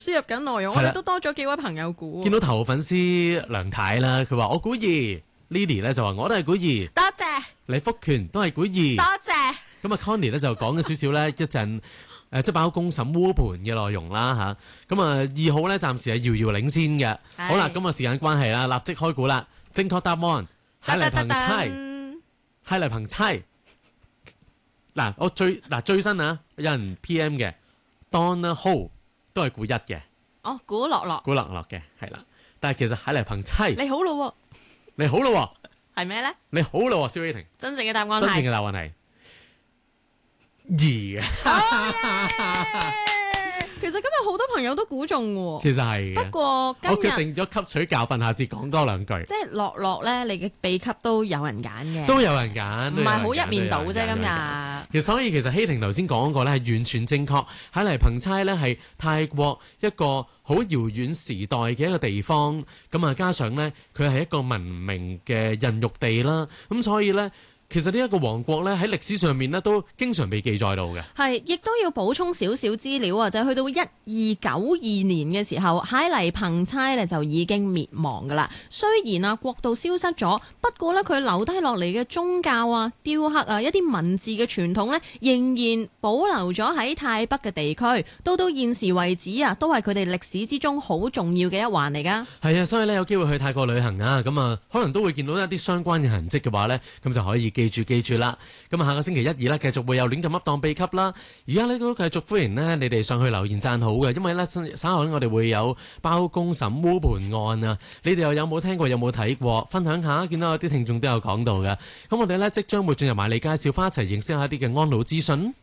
輸入緊內容，我哋都多咗幾位朋友估。 見到頭粉絲梁太啦，佢話我估二 ，Lily 咧就話我都係估二， 多謝。 李福權都係估二， 多謝。 咁啊 Connie 咧就講咗少少咧一陣即係包公審烏盤嘅內容啦嚇。咁啊2號咧暫時係遙遙領先嘅。好啦，咁啊時間關係啦，立即開估啦。正確答案係嚟憑猜，係嚟憑猜。嗱，我最新啊，有人 PM 嘅 Donna Ho 都係估一嘅。 哦，估樂樂嘅係啦，但係其實係嚟憑猜。 你好咯， 你好咯， 係咩咧？ 你好咯，蕭依婷。 真正嘅答案係真正嘅答案係2嘅。 其實今日好多朋友都估中喎。 其實係嘅。 不過今日我決定咗吸取教訓，下次講多兩句。 即係樂樂咧，你嘅秘笈都有人揀嘅， 都有人揀， 唔係好一面倒啫。今日所以其實希婷頭先講嗰個咧係完全正確，喺嚟憑猜咧係泰國一個好遙遠時代嘅一個地方，咁啊加上咧佢係一個文明嘅孕育地啦，咁所以咧。其實呢一個王國咧喺歷史上面咧都經常被記載到嘅。 係，亦都要補充少少資料啊！就係去到1292年嘅時候，海黎彭差咧就已經滅亡噶啦。雖然啊國度消失咗，不過咧佢留低落嚟嘅宗教啊、雕刻啊、一啲文字嘅傳統咧，仍然保留咗喺泰北嘅地區。到現時為止啊，都係佢哋歷史之中好重要嘅一環嚟噶。 係啊，所以咧有機會去泰國旅行啊，咁啊可能都會見到一啲相關嘅痕跡嘅話咧，咁就可以記住啦，咁啊下個星期1、2咧繼續會有亂咁噏當秘笈啦。而家呢都繼續歡迎呢你哋上去留言讚好嘅，因為咧稍後我哋會有包公審烏盤案啊，你哋又有冇聽過有冇睇過？分享下，見到有啲聽眾都有講到嘅。咁我哋咧即將會進入埋你介紹翻一齊認識一下啲嘅安老資訊。